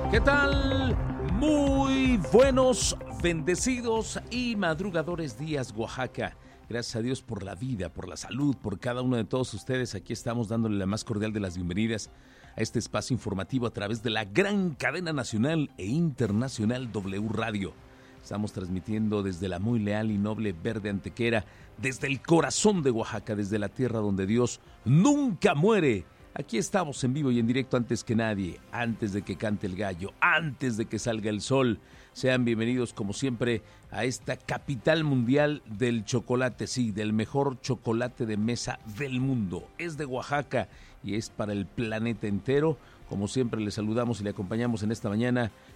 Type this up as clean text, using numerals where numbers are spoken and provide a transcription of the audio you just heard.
¿Qué tal? Muy buenos, bendecidos y madrugadores días, Oaxaca. Gracias a Dios por la vida, por la salud, por cada uno de todos ustedes. Aquí estamos dándole la más cordial de las bienvenidas a este espacio informativo a través de la gran cadena nacional e internacional W Radio. Estamos transmitiendo desde la muy leal y noble Verde Antequera, desde el corazón de Oaxaca, desde la tierra donde Dios nunca muere. Aquí estamos en vivo y en directo antes que nadie, antes de que cante el gallo, antes de que salga el sol. Sean bienvenidos como siempre a esta capital mundial del chocolate, sí, del mejor chocolate de mesa del mundo. Es de Oaxaca y es para el planeta entero. Como siempre les saludamos y le acompañamos en esta mañana